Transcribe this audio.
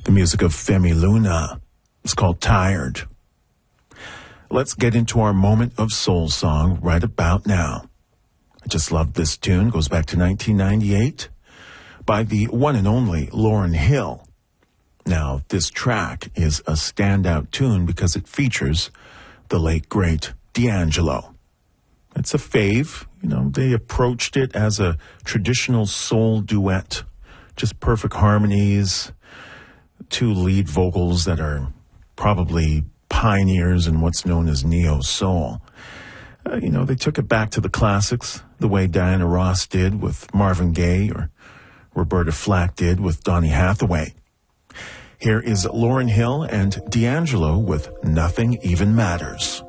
The music of Femi Luna. It's called Tired. Let's get into our moment of soul song right about now. I just love this tune. Goes back to 1998 by the one and only Lauryn Hill. Now, this track is a standout tune because it features the late, great D'Angelo. It's a fave. You know, they approached it as a traditional soul duet. Just perfect harmonies, two lead vocals that are probably pioneers in what's known as neo-soul. You know, they took it back to the classics, the way Diana Ross did with Marvin Gaye or Roberta Flack did with Donny Hathaway. Here is Lauryn Hill and D'Angelo with Nothing Even Matters.